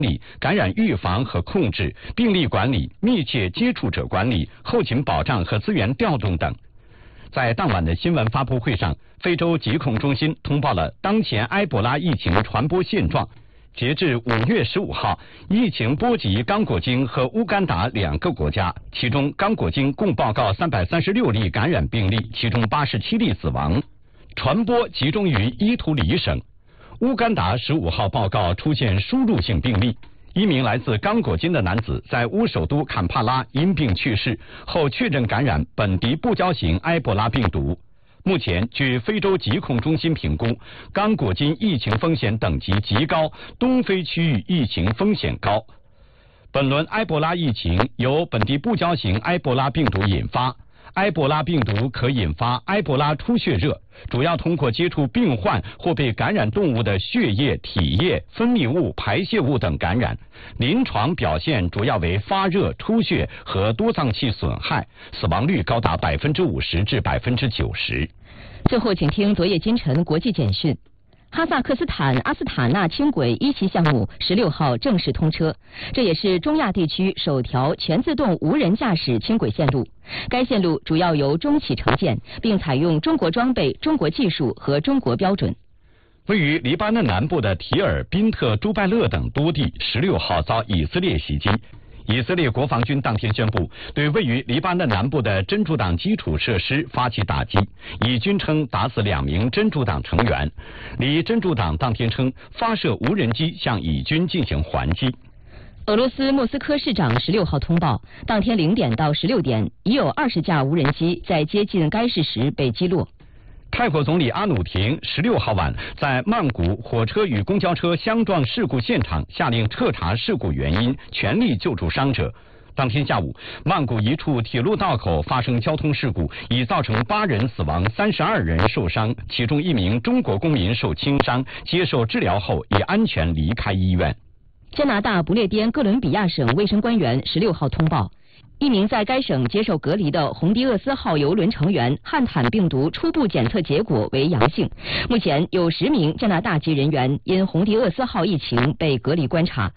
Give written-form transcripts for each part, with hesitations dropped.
理、感染预防和控制、病例管理、密切接触者管理、后勤保障和资源调动等。在当晚的新闻发布会上，非洲疾控中心通报了当前埃博拉疫情传播现状。截至5月15号，疫情波及刚果金和乌干达2个国家，其中刚果金共报告336例感染病例，其中87例死亡，传播集中于伊图里省。乌干达15号报告出现输入性病例，一名来自刚果金的男子在乌首都坎帕拉因病去世后，确诊感染本地布胶型埃博拉病毒。目前，据非洲疾控中心评估，刚果金疫情风险等级极高，东非区域疫情风险高。本轮埃博拉疫情由本地布胶型埃博拉病毒引发，埃博拉病毒可引发埃博拉出血热，主要通过接触病患或被感染动物的血液、体液、分泌物、排泄物等感染。临床表现主要为发热、出血和多脏器损害，死亡率高达50%至90%。 最后，请听昨夜今晨国际简讯。哈萨克斯坦阿斯塔纳轻轨1期项目16号正式通车，这也是中亚地区首条全自动无人驾驶轻轨线路。该线路主要由中企承建，并采用中国装备、中国技术和中国标准。 位于黎巴嫩南部的提尔、宾特、朱拜勒等多地16号遭以色列袭击。以色列国防军当天宣布，对位于黎巴嫩南部的真主党基础设施发起打击，以军称打死2名真主党成员。黎真主党当天称发射无人机向以军进行还击。 俄罗斯莫斯科市长16号通报，当天0点到16点，已有20架无人机在接近该市时被击落。 泰国总理阿努廷16号晚在曼谷火车与公交车相撞事故现场下令彻查事故原因，全力救助伤者。当天下午，曼谷一处铁路道口发生交通事故，已造成8人死亡，32人受伤，其中1名中国公民受轻伤，接受治疗后已安全离开医院。 加拿大不列颠哥伦比亚省卫生官员16号通报，一名在该省接受隔离的红迪厄斯号邮轮成员汉坦病毒初步检测结果为阳性。目前有10名加拿大籍人员因红迪厄斯号疫情被隔离观察。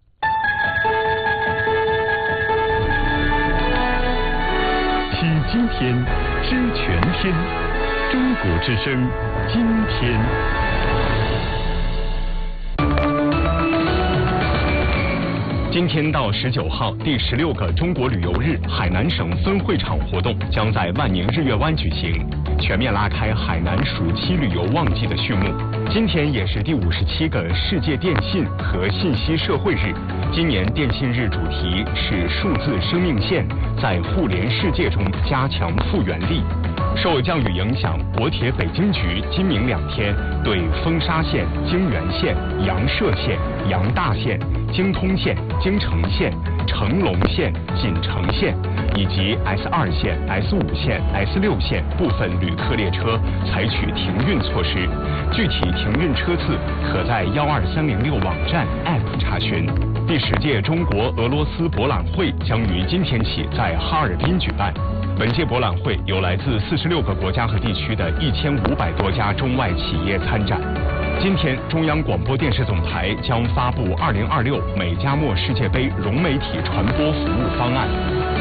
听今天，知全天，中国之声，今天。今天到19号，第16个中国旅游日海南省分会场活动将在万宁日月湾举行，全面拉开海南暑期旅游旺季的序幕。今天也是第57个世界电信和信息社会日，今年电信日主题是数字生命线，在互联世界中加强复原力。受降雨影响，国铁北京局今明2天对丰沙线、京原线、阳涉线、阳大线、京通线、京城线、成龙线、锦城线以及 S2线、S5线、S6线部分旅客列车采取停运措施。具体停运车次可在12306网站 App 查询。第10届中国俄罗斯博览会将于今天起在哈尔滨举办。本届博览会有来自46个国家和地区的1500多家中外企业参展。今天，中央广播电视总台将发布2026美加墨世界杯融媒体传播服务方案。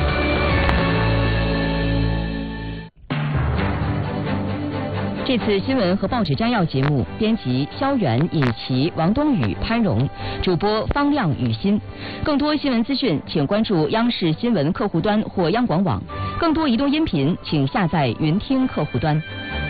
这次新闻和报纸摘要节目，编辑肖远、尹奇、王东宇、潘荣，主播方亮、雨欣。更多新闻资讯，请关注央视新闻客户端或央广网。更多移动音频，请下载云听客户端。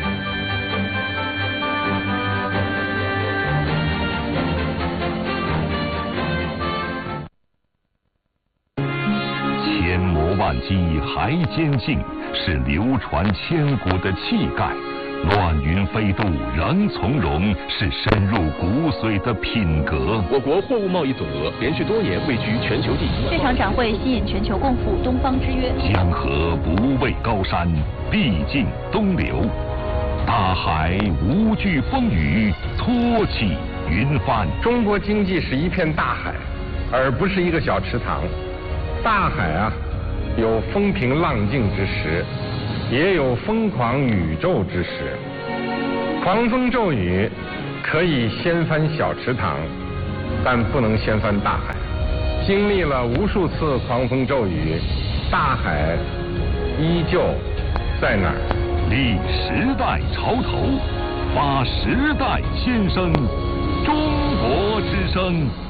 千磨万击还坚劲，是流传千古的气概。乱云飞渡仍从容，是深入骨髓的品格。 我国货物贸易总额连续多年位居全球第一。 这场展会吸引全球共赴东方之约。 江河不畏高山，必尽东流。大海无惧风雨，托起云帆。 中国经济是一片大海，而不是一个小池塘。大海啊，有风平浪静之时，也有疯狂宇宙之时。狂风骤雨可以掀翻小池塘， 但不能掀翻大海。经历了无数次狂风骤雨，大海依旧在那儿。 立时代潮头，发时代新声，中国之声。